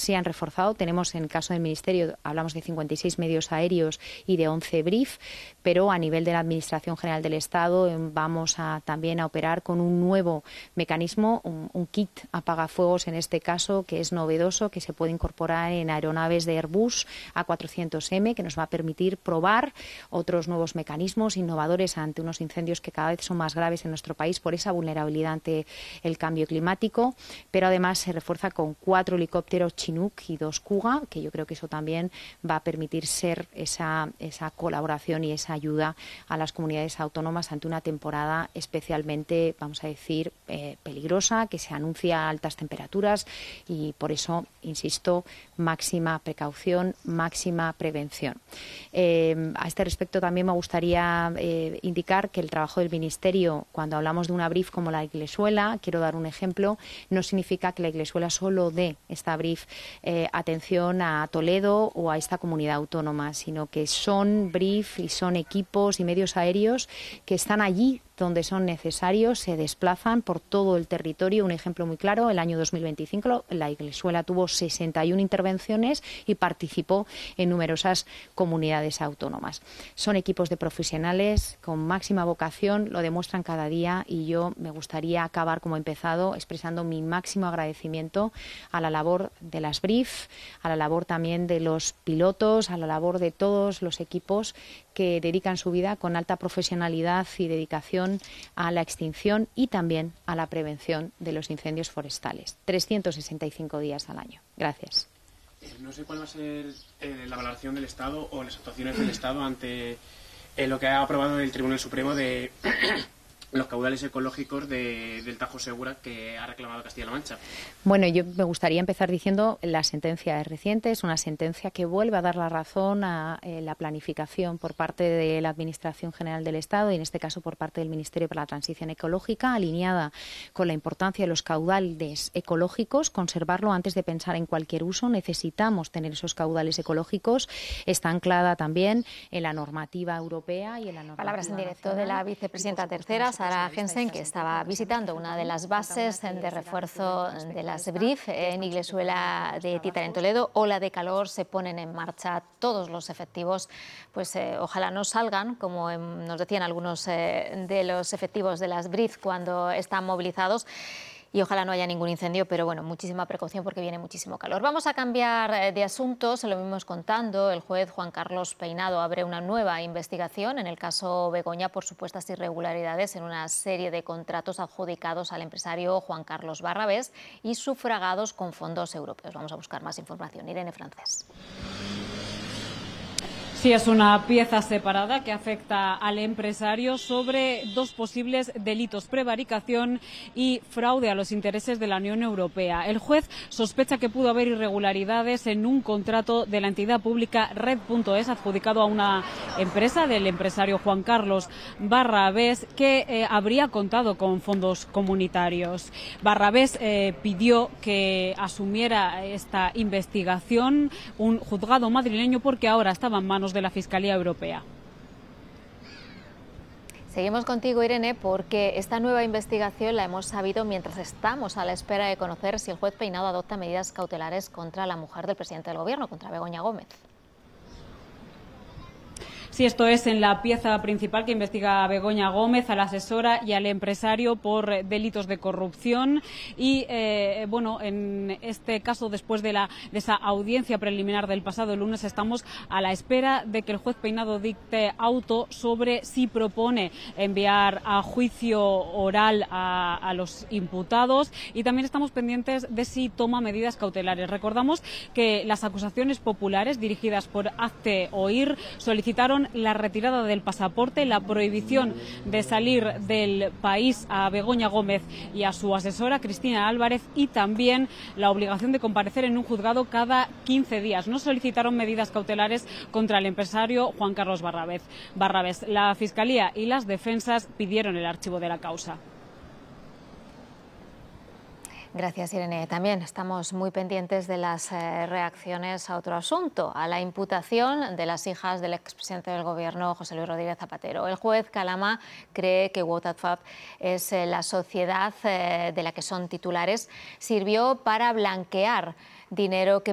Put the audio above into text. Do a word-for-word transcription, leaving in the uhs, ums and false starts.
se han reforzado. Tenemos, en el caso del Ministerio, hablamos de cincuenta y seis medios aéreos y de once B R I F, pero a nivel de la Administración General del Estado eh, vamos a, también a operar con un nuevo mecanismo, un, un kit apagafuegos en este caso, que es novedoso, que se puede incorporar en aeronaves de Airbus A cuatrocientos M, que nos va a permitir probar otros nuevos mecanismos innovadores ante unos incendios que cada vez son más graves en nuestro país por esa vulnerabilidad ante el cambio climático, pero además se refuerza con cuatro helicópteros Chinook y dos Kuga, que yo creo que eso también va a permitir ser esa, esa colaboración y esa ayuda a las comunidades autónomas ante una temporada especialmente, vamos a decir, eh, peligrosa, que se anuncia a altas temperaturas y por eso, insisto, máxima precaución, máxima prevención. Eh, a este respecto también me gustaría eh, indicar que el trabajo del Ministerio, cuando hablamos de una B R I F como la Iglesuela, quiero dar un ejemplo, no significa que la Iglesuela solo dé esta B R I F eh, atención a Toledo o a esta comunidad autónoma, sino que son B R I F y son equipos y medios aéreos que están allí donde son necesarios, se desplazan por todo el territorio. Un ejemplo muy claro, el año dos mil veinticinco la Iglesuela tuvo sesenta y una intervenciones y participó en numerosas comunidades autónomas. Son equipos de profesionales con máxima vocación, lo demuestran cada día y yo me gustaría acabar como he empezado expresando mi máximo agradecimiento a la labor de las B R I F, a la labor también de los pilotos, a la labor de todos los equipos que dedican su vida con alta profesionalidad y dedicación a la extinción y también a la prevención de los incendios forestales. trescientos sesenta y cinco días al año. Gracias. Eh, no sé cuál va a ser eh, la valoración del Estado o las actuaciones del Estado ante eh, lo que ha aprobado el Tribunal Supremo de los caudales ecológicos de, del Tajo Segura que ha reclamado Castilla-La Mancha. Bueno, yo me gustaría empezar diciendo la sentencia es reciente, es una sentencia que vuelve a dar la razón a eh, la planificación por parte de la Administración General del Estado y en este caso por parte del Ministerio para la Transición Ecológica, alineada con la importancia de los caudales ecológicos, conservarlo antes de pensar en cualquier uso. Necesitamos tener esos caudales ecológicos. Está anclada también en la normativa europea y en la normativa Palabras en directo nacional. de la vicepresidenta tercera, Sara Jensen, que estaba visitando una de las bases de refuerzo de las B R I F en Iglesuela de Títar, en Toledo. Ola de calor, se ponen en marcha todos los efectivos. Pues eh, ojalá no salgan, como eh, nos decían algunos eh, de los efectivos de las B R I F cuando están movilizados. Y ojalá no haya ningún incendio, pero bueno, muchísima precaución porque viene muchísimo calor. Vamos a cambiar de asunto, se lo vimos contando. El juez Juan Carlos Peinado abre una nueva investigación en el caso Begoña por supuestas irregularidades en una serie de contratos adjudicados al empresario Juan Carlos Barrabés y sufragados con fondos europeos. Vamos a buscar más información. Irene Francés. Sí, es una pieza separada que afecta al empresario sobre dos posibles delitos: prevaricación y fraude a los intereses de la Unión Europea. El juez sospecha que pudo haber irregularidades en un contrato de la entidad pública Red punto es adjudicado a una empresa del empresario Juan Carlos Barrabés que eh, habría contado con fondos comunitarios. Barrabés eh, pidió que asumiera esta investigación un juzgado madrileño porque ahora estaba en manos de la Fiscalía Europea. Seguimos contigo, Irene, porque esta nueva investigación la hemos sabido mientras estamos a la espera de conocer si el juez Peinado adopta medidas cautelares contra la mujer del presidente del Gobierno, contra Begoña Gómez. Sí, esto es en la pieza principal que investiga a Begoña Gómez, a la asesora y al empresario por delitos de corrupción. Y, eh, bueno, en este caso, después de, la, de esa audiencia preliminar del pasado lunes, estamos a la espera de que el juez Peinado dicte auto sobre si propone enviar a juicio oral a, a los imputados y también estamos pendientes de si toma medidas cautelares. Recordamos que las acusaciones populares dirigidas por Hazte Oír solicitaron la retirada del pasaporte, la prohibición de salir del país a Begoña Gómez y a su asesora Cristina Álvarez y también la obligación de comparecer en un juzgado cada quince días. No solicitaron medidas cautelares contra el empresario Juan Carlos Barrabés. Barrabés. La Fiscalía y las defensas pidieron el archivo de la causa. Gracias, Irene. También estamos muy pendientes de las eh, reacciones a otro asunto, a la imputación de las hijas del expresidente del Gobierno, José Luis Rodríguez Zapatero. El juez Calama cree que WhatsApp es eh, la sociedad eh, de la que son titulares, sirvió para blanquear dinero que